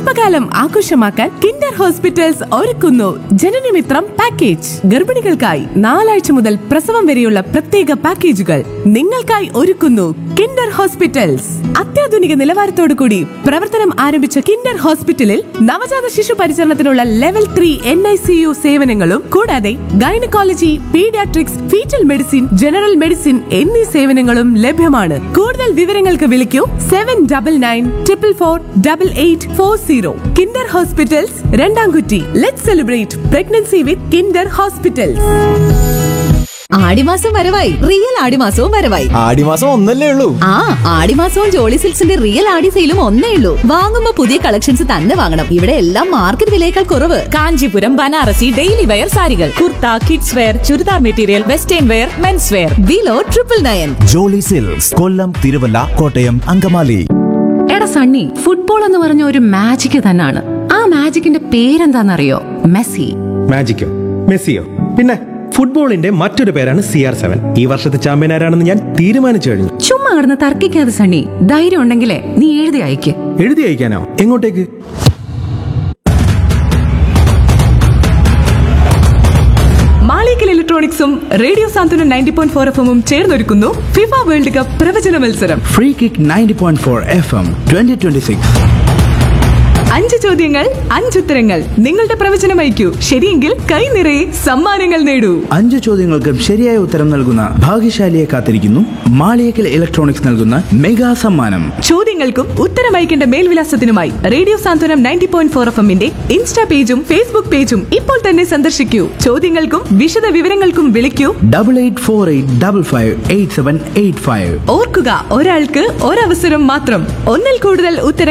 ഗർഭകാലം ആഘോഷമാക്കാൻ Kinder hospitals ഒരുക്കുന്നു ജനനമിത്രം പാക്കേജ്. ഗർഭിണികൾക്കായി 4 ആഴ്ച മുതൽ പ്രസവം വരെയുള്ള പ്രത്യേക പാക്കേജുകൾ നിങ്ങൾക്കായി ഒരുക്കുന്നു കിൻഡർ ഹോസ്പിറ്റൽസ്. അത്യാധുനിക നിലവാരത്തോടു കൂടി പ്രവർത്തനം ആരംഭിച്ച കിൻഡർ ഹോസ്പിറ്റലിൽ നവജാത ശിശു പരിചരണത്തിനുള്ള ലെവൽ 3 NICU സേവനങ്ങളും കൂടാതെ gynaecology, paediatrics, fetal medicine, general medicine എന്നീ സേവനങ്ങളും ലഭ്യമാണ്. കൂടുതൽ വിവരങ്ങൾക്ക് വിളിക്കൂ 7994448840. Kinder hospitals, രണ്ടാംകുറ്റി. Let's celebrate pregnancy with Kinder hospitals. ആടിമാസം വരവായി, റിയൽ ആടിമാസവും വരവായി. ആടിമാസം ഒന്നല്ലേ ഉള്ളൂ. ആ, ആടിമാസവും ജോളി സിൽക്സിന്റെ റിയൽ ആടി സെയിലും ഒന്നേ ഉള്ളൂ. വാങ്ങുമ്പോ പുതിയ കളക്ഷൻസ് തന്നെ വാങ്ങണം. ഇവിടെ എല്ലാം മാർക്കറ്റ് വിലയേക്കാൾ കുറവ്. കാഞ്ചീപുരം, ബനാറസി, ഡെയിലി വെയർ സാരികൾ, kurta, kids wear, churidar material, western wear, men's wear. Below 999. Jolly silks, കൊല്ലം, തിരുവല്ല, കോട്ടയം, അങ്കമാലി. എടാ സണ്ണി, ഫുട്ബോൾ എന്ന് പറഞ്ഞ ഒരു മാജിക് തന്നെയാണ്. ആ മാജിക്കിന്റെ പേരെന്താണെന്നറിയോ? മെസ്സി. മാജിക്കോ? മെസ്സിയോ? പിന്നെ ഫുട്ബോളിന്റെ മറ്റൊരു പേരാണ് CR7. ഈ വർഷത്തെ ചാമ്പ്യൻ ആരാണെന്ന് ഞാൻ തീരുമാനിച്ചു കഴിഞ്ഞു. ചുമ്മാ കിടന്ന് തർക്കിക്കാതെ സണ്ണി. ധൈര്യം ഉണ്ടെങ്കിലേ നീ എഴുതി അയക്ക്. എഴുതി അയക്കാനോ? എങ്ങോട്ടേക്ക്? മാളികൽ ഇലക്ട്രോണിക്സും റേഡിയോ സാന്ത്വനം 90.4 FM ചേർന്നൊരുക്കുന്നു ഫിഫ വേൾഡ് കപ്പ് പ്രവചന മത്സരം. Free kick 90.4 FM 2026. 5 ചോദ്യങ്ങൾ, 5 ഉത്തരങ്ങൾ. നിങ്ങളുടെ പ്രവചനം അയക്കൂ. ശരിയെങ്കിൽ കൈ നിറയെ സമ്മാനങ്ങൾ നേടൂ. 5 ചോദ്യങ്ങൾക്കും ശരിയായ ഉത്തരം നൽകുന്ന ഭാഗ്യശാലിയെ കാത്തിരിക്കുന്നു മാളിയേക്കൽ ഇലക്ട്രോണിക്സ് നൽകുന്ന മെഗാ സമ്മാനം. ചോദ്യങ്ങൾക്കും ഉത്തരം അയക്കേണ്ട മേൽവിലാസത്തിനുമായി റേഡിയോ സാന്ത്വനം 90.4 FMന്റെ ഇൻസ്റ്റാ പേജും ഫേസ്ബുക്ക് പേജും ഇപ്പോൾ തന്നെ സന്ദർശിക്കൂ. ചോദ്യങ്ങൾക്കും വിശദ വിവരങ്ങൾക്കും വിളിക്കൂ 8848558785. ഓർക്കുക, ഒരാൾക്ക് ഒരവസരം മാത്രം. ഒന്നിൽ കൂടുതൽ ഉത്തരം